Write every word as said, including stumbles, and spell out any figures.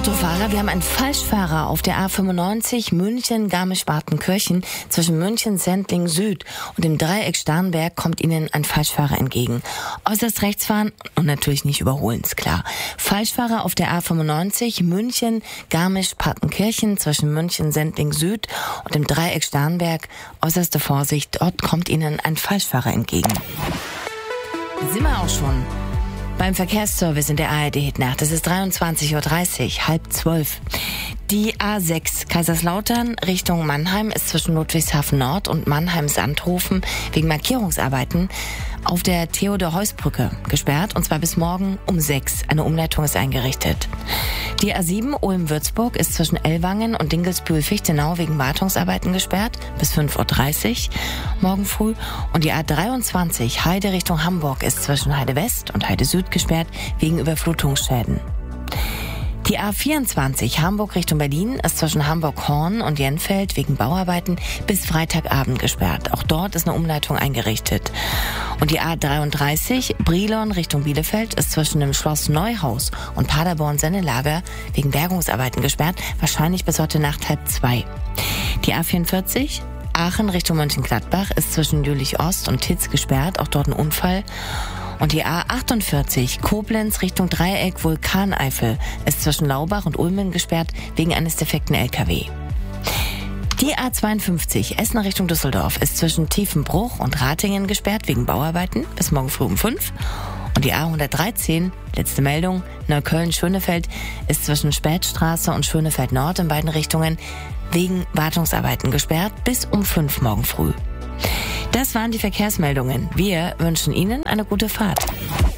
Autofahrer, wir haben einen Falschfahrer auf der A fünfundneunzig München-Garmisch-Partenkirchen zwischen München-Sendling Süd und dem Dreieck Starnberg kommt Ihnen ein Falschfahrer entgegen. Äußerst rechts fahren und natürlich nicht überholen, ist klar. Falschfahrer auf der A fünfundneunzig München-Garmisch-Partenkirchen zwischen München-Sendling Süd und dem Dreieck Starnberg. Äußerste Vorsicht, dort kommt Ihnen ein Falschfahrer entgegen. Sind wir auch schon beim Verkehrsservice in der A R D-Hitnacht. Es ist dreiundzwanzig Uhr dreißig, halb zwölf. Die A sechs Kaiserslautern Richtung Mannheim ist zwischen Ludwigshafen Nord und Mannheim-Sandhofen wegen Markierungsarbeiten auf der Theodor-Heuss-Brücke gesperrt, und zwar bis morgen um sechs. Eine Umleitung ist eingerichtet. Die A sieben Ulm-Würzburg ist zwischen Ellwangen und Dingelsbühl-Fichtenau wegen Wartungsarbeiten gesperrt bis fünf Uhr dreißig morgen früh. Und die A dreiundzwanzig Heide Richtung Hamburg ist zwischen Heide West und Heide Süd gesperrt wegen Überflutungsschäden. Die A vierundzwanzig Hamburg Richtung Berlin ist zwischen Hamburg-Horn und Jenfeld wegen Bauarbeiten bis Freitagabend gesperrt. Auch dort ist eine Umleitung eingerichtet. Und die A dreiunddreißig Brilon Richtung Bielefeld ist zwischen dem Schloss Neuhaus und Paderborn-Sennelager wegen Bergungsarbeiten gesperrt, wahrscheinlich bis heute Nacht halb zwei. Die A vierundvierzig Aachen Richtung Mönchengladbach ist zwischen Jülich-Ost und Titz gesperrt, auch dort ein Unfall. Und die A achtundvierzig Koblenz Richtung Dreieck Vulkaneifel ist zwischen Laubach und Ulmen gesperrt wegen eines defekten L K W. Die A zweiundfünfzig Essen Richtung Düsseldorf ist zwischen Tiefenbruch und Ratingen gesperrt wegen Bauarbeiten bis morgen früh um fünf. Und die A hundertdreizehn, letzte Meldung, Neukölln-Schönefeld ist zwischen Spätstraße und Schönefeld Nord in beiden Richtungen wegen Wartungsarbeiten gesperrt bis um fünf morgen früh. Das waren die Verkehrsmeldungen. Wir wünschen Ihnen eine gute Fahrt.